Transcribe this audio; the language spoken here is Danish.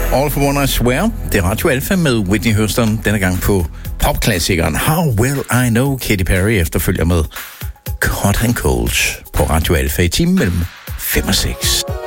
All for One I Swear. Det er Radio Alpha med Whitney Houston. Denne gang på popklassikeren How Will I Know. Katy Perry efterfølger med Hot and Cold på Radio Alpha i timen mellem 5 og 6.